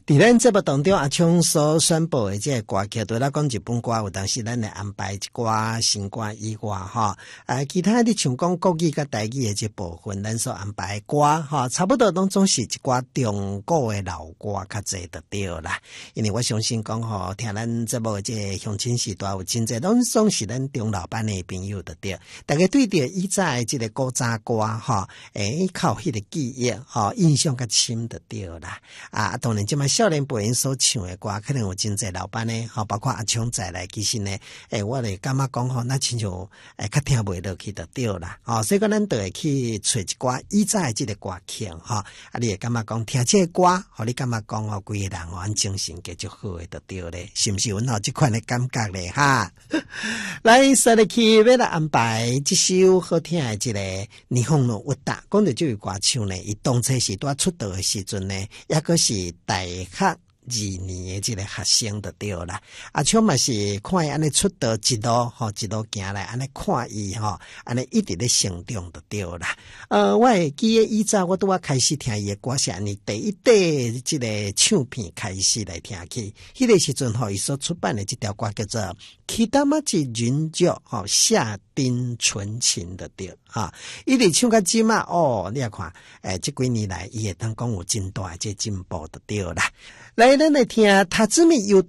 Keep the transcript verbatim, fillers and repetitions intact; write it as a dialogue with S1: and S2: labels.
S1: 伫咱节目当中，阿昌所宣布的这个歌曲，对咱讲日本歌，有当时咱会安排一寡新歌以外，哈，啊，其他的像讲国语甲台语的这部分，咱所安排的歌，哈，差不多拢总是一寡中古的老歌较济就对啦。因为我相信讲吼，听咱节目的这个乡亲时代有真济，拢总是咱中老班的朋友就对。大家对着以前的这个古早歌，哈，诶，靠迄个记忆，哈，印象较深就对啦。啊，当然即摆少年辈因所唱的歌，可能有真济老板呢，吼，包括阿昌在内，其实呢，诶，我咧感觉讲吼，那亲像诶较听袂落去就对啦，吼，所以讲咱都会去找一寡以前的即个歌曲，吼，啊，你会感觉讲听这个歌，吼，你感觉讲吼，规个人吼，精神加足好诶，就对咧，是毋是有哪即款的感觉咧？哈，来，说入去要来安排即首好听的即个《霓虹の歌》，讲到这位歌手呢，伊当初是拄出道的时阵呢，抑个是大学二年的这个学生就对啦。阿昌嘛是看伊安尼出道一路吼，一路行来，安尼看伊吼，安尼一直咧成长就对啦。呃，我会记得以前我拄啊开始听伊的歌是安尼，第一底这个唱片开始来听起，迄个时阵吼，伊所出版的这条歌叫做《北町人足》吼，夏丁纯情的对哈，伊直唱到即嘛哦，你也看，诶，这几年来伊会当讲有真大这进步就对啦。来，咱来听塔兹米有